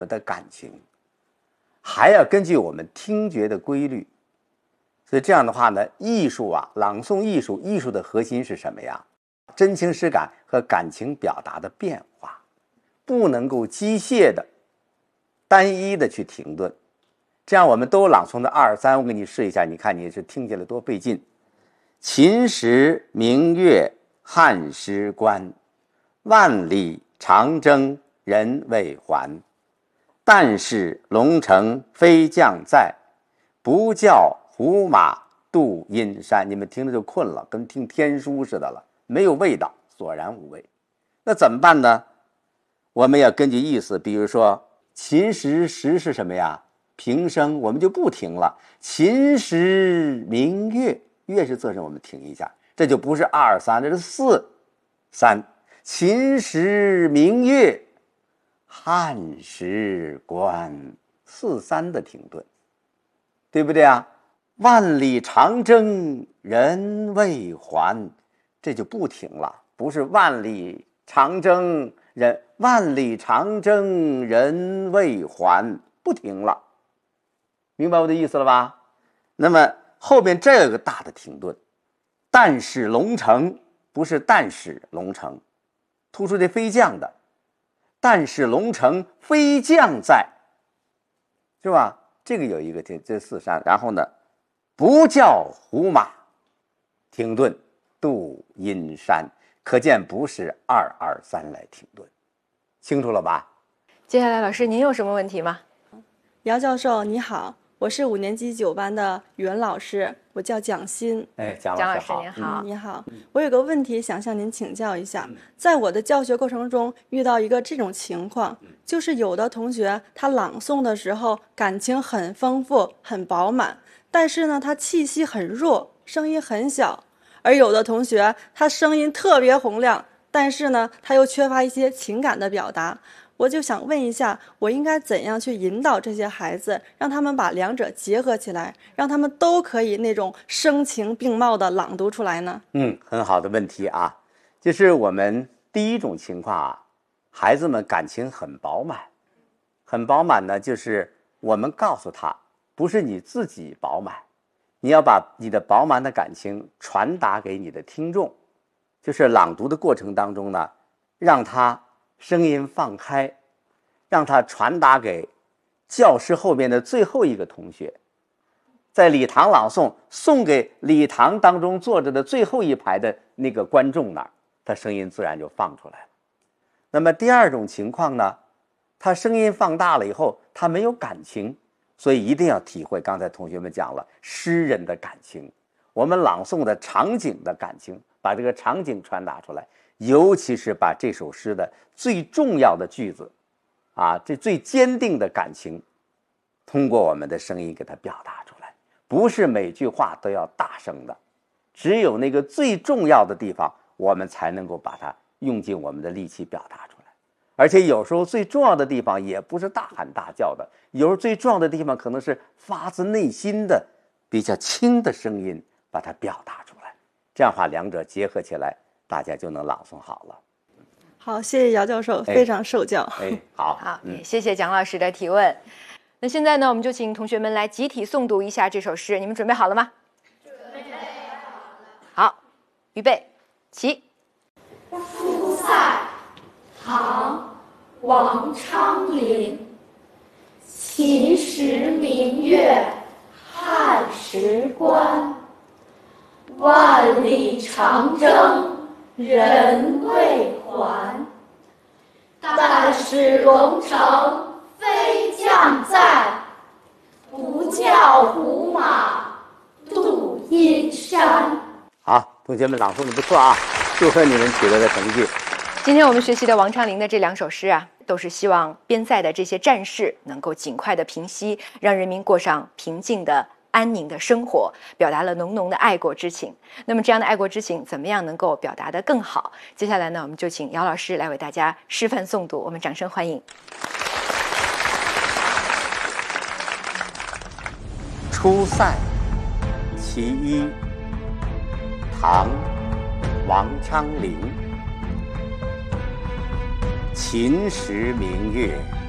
的感情，还要根据我们听觉的规律。所以这样的话呢，艺术啊，朗诵艺术，艺术的核心是什么呀？真情实感和感情表达的变化，不能够机械的、单一的去停顿。这样我们都朗诵的2、3，我给你试一下，你看你是听起来多费劲。秦时明月汉时关，万里长征人未还。但是龙城飞将在，不教胡马度阴山。你们听着就困了，跟听天书似的了，没有味道，索然无味。那怎么办呢？我们要根据意思，比如说秦时时是什么呀？平声，我们就不停了。秦时明月，月是仄声，我们停一下，这就不是2、3，这是4、3。秦时明月汉时关，4、3的停顿，对不对啊？万里长征人未还，这就不停了，不是万里长征人未还，不停了。明白我的意思了吧？那么后边这有个大的停顿，但是龙城，不是但是龙城，突出这飞将的，但是龙城飞将在，是吧？这个有一个停，这4、3，然后呢，不教胡马停顿度阴山，可见不是2、2、3来停顿，清楚了吧？ 接下来老师您有什么问题吗？ 姚教授你好，我是5年级9班的语文老师，我叫蒋欣。 蒋老师好。 您好。 你好，我有个问题想向您请教一下。在我的教学过程中遇到一个这种情况，就是有的同学他朗诵的时候感情很丰富很饱满，但是呢他气息很弱，声音很小，而有的同学他声音特别洪亮，但是呢他又缺乏一些情感的表达。我就想问一下，我应该怎样去引导这些孩子，让他们把两者结合起来，让他们都可以那种声情并茂的朗读出来呢？ 很好的问题啊。就是我们第一种情况啊，孩子们感情很饱满，很饱满呢，就是我们告诉他，不是你自己饱满，你要把你的饱满的感情传达给你的听众。就是朗读的过程当中呢，让他声音放开，让他传达给教室后边的最后一个同学，在礼堂朗诵，送给礼堂当中坐着的最后一排的那个观众那儿，他声音自然就放出来了。那么第二种情况呢，他声音放大了以后，他没有感情，所以一定要体会刚才同学们讲了诗人的感情，我们朗诵的场景的感情，把这个场景传达出来，尤其是把这首诗的最重要的句子啊，这最坚定的感情通过我们的声音给它表达出来。不是每句话都要大声的，只有那个最重要的地方我们才能够把它用尽我们的力气表达出来。而且有时候最重要的地方也不是大喊大叫的，有时候最重要的地方可能是发自内心的比较轻的声音把它表达出来，这样的话两者结合起来，大家就能朗诵好了。 好，谢谢姚教授，非常受教。 好， 也谢谢蒋老师的提问。那现在呢，我们就请同学们来集体诵读一下这首诗，你们准备好了吗？ 准备好了。 好，预备，起。 出塞，唐，王昌龄。秦时明月汉时关，万里长征人未还。但是龙城飞将在，不教胡马度阴山。 好，同学们朗诵的不错啊，祝贺你们取得的成绩。 今天我们学习的王昌龄的这2首诗啊，都是希望边塞的这些战事能够尽快的平息，让人民过上平静的安宁的生活，表达了浓浓的爱国之情。那么这样的爱国之情怎么样能够表达得更好？接下来呢，我们就请姚老师来为大家示范诵读，我们掌声欢迎。 出塞，其一，唐，王昌龄。秦时明月